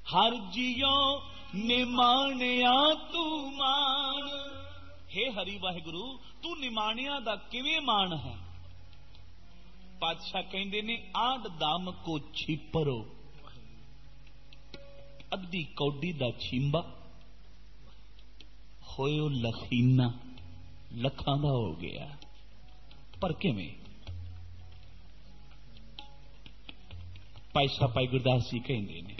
हर जियो निमाणिया तू मान। हे हरि वाहिगुरु तू निमाणिया दा किवें मान है? पातशाह कहंदे ने आड़ दाम को छीपरो, अद्धी कौडी दा छींबा होयो लखीना, लखां दा हो गया। पर किवें? भाई साहब भाई गुरदास जी कहंदे ने